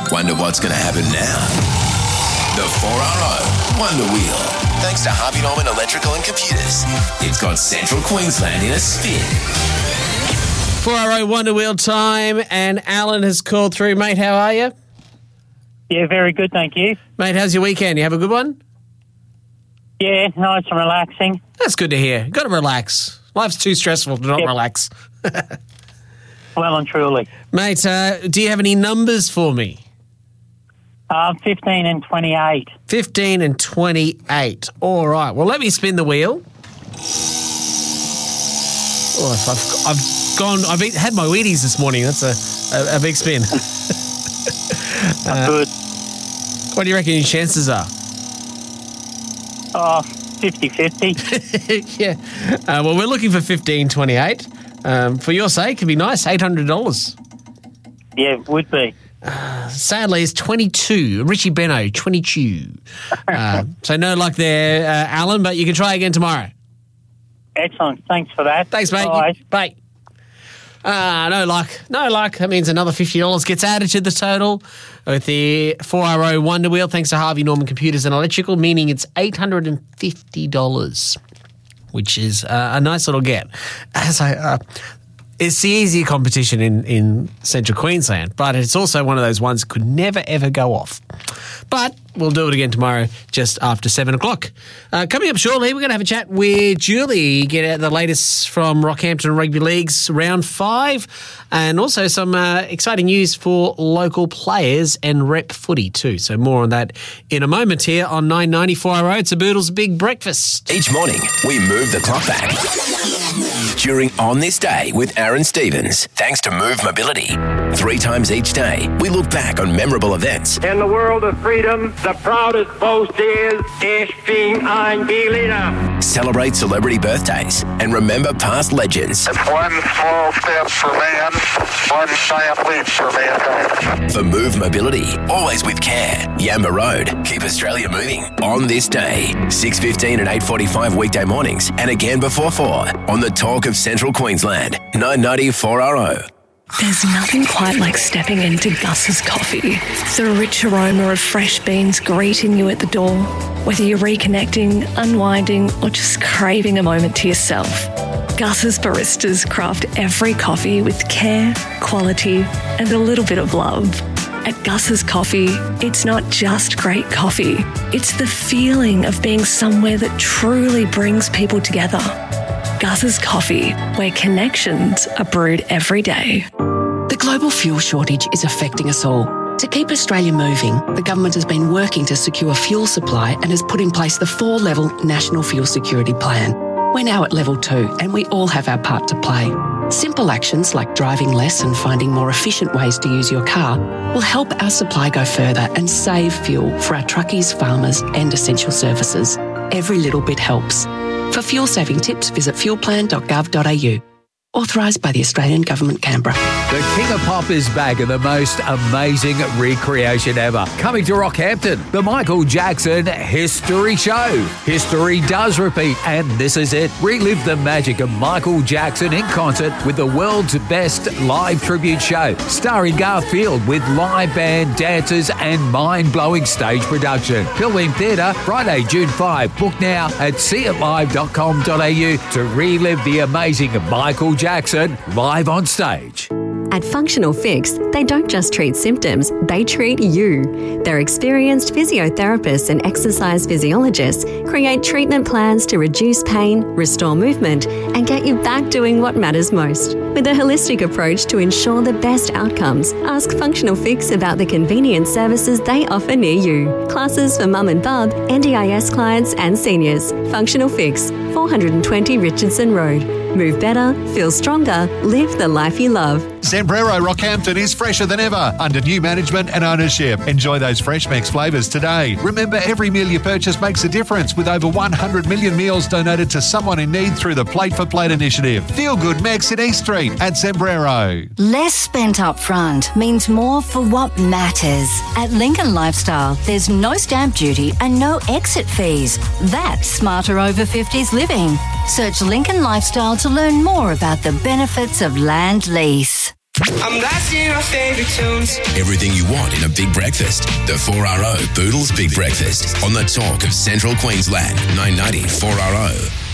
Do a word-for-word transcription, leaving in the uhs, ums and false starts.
Wonder what's going to happen now? The four R O Wonder Wheel. Thanks to Harvey Norman Electrical and Computers. It's got Central Queensland in a spin. four R O Wonder Wheel time, and Alan has called through. Mate, how are you? Yeah, very good, thank you. Mate, how's your weekend? You have a good one? Yeah, nice and relaxing. That's good to hear. Got to relax. Life's too stressful to not Yep. relax. Well and truly. Mate, uh, do you have any numbers for me? Um, fifteen and twenty-eight. fifteen and twenty-eight. All right. Well, let me spin the wheel. Oh, I've, I've gone, I've eat, had my Wheaties this morning. That's a, a, a big spin. uh, good. What do you reckon your chances are? Oh, fifty-fifty. Yeah. Uh, well, we're looking for fifteen twenty-eight. Um, for your sake, it'd be nice, eight hundred dollars. Yeah, it would be. Uh, sadly, it's twenty-two. Richie Benno, twenty-two. Uh, so no luck there, uh, Alan, but you can try again tomorrow. Excellent. Thanks for that. Thanks, mate. Bye. Bye. Uh, no luck. No luck. That means another fifty dollars gets added to the total with the four R O Wonder Wheel, thanks to Harvey Norman Computers and Electrical, meaning it's eight hundred fifty dollars, which is uh, a nice little get. As I, uh, it's the easier competition in, in Central Queensland, but it's also one of those ones that could never, ever go off. But we'll do it again tomorrow just after seven o'clock. Uh, coming up shortly, we're going to have a chat with Julie, get out the latest from Rockhampton Rugby League's round five, and also some uh, exciting news for local players and rep footy too. So more on that in a moment here on nine ninety-four R O. It's a Boodles Big Breakfast. Each morning, we move the clock back. During On This Day with Aaron Stevens, thanks to Move Mobility. Three times each day, we look back on memorable events. In the world of freedom, the proudest boast is, Ich bin ein Berliner. Celebrate celebrity birthdays and remember past legends. It's one small step for man, one giant leap for mankind. For Move Mobility, always with care. Yamba Road, keep Australia moving. On This Day, six fifteen and eight forty-five weekday mornings, and again before four on the Talk of Central Queensland, nine ninety-four R O. There's nothing quite like stepping into Gus's Coffee. The rich aroma of fresh beans greeting you at the door. Whether you're reconnecting, unwinding, or just craving a moment to yourself, Gus's baristas craft every coffee with care, quality, and a little bit of love. At Gus's Coffee, it's not just great coffee. It's the feeling of being somewhere that truly brings people together. Gus's Coffee, where connections are brewed every day. The global fuel shortage is affecting us all. To keep Australia moving, the government has been working to secure fuel supply and has put in place the four-level National Fuel Security Plan. We're now at level two and we all have our part to play. Simple actions like driving less and finding more efficient ways to use your car will help our supply go further and save fuel for our truckies, farmers and essential services. Every little bit helps. For fuel-saving tips, visit fuel plan dot gov dot a u. Authorised by the Australian Government, Canberra. The King of Pop is back in the most amazing recreation ever. Coming to Rockhampton, the Michael Jackson History Show. History does repeat, and this is it. Relive the magic of Michael Jackson in concert with the world's best live tribute show, starring Garfield with live band, dancers, and mind-blowing stage production. Pilgrim Theatre, Friday, June fifth. Book now at see it live dot com dot a u to relive the amazing Michael Jackson live on stage. At Functional Fix, they don't just treat symptoms, they treat you. Their experienced physiotherapists and exercise physiologists create treatment plans to reduce pain, restore movement, and get you back doing what matters most. With a holistic approach to ensure the best outcomes, ask Functional Fix about the convenient services they offer near you. Classes for mum and bub, N D I S clients and seniors. Functional Fix, four twenty Richardson Road. Move better, feel stronger, live the life you love. Sombrero Rockhampton is fresher than ever under new management and ownership. Enjoy those Fresh Max flavours today. Remember, every meal you purchase makes a difference with over one hundred million meals donated to someone in need through the Plate for Plate initiative. Feel good Max in East Street at Sombrero. Less spent up front means more for what matters. At Lincoln Lifestyle, there's no stamp duty and no exit fees. That's smarter over fifties living. Search Lincoln Lifestyle to learn more about the benefits of land lease. I'm blasting our favourite tunes. Everything you want in a big breakfast. The four R O Boodles Big Breakfast on the Talk of Central Queensland. nine ninety four R O.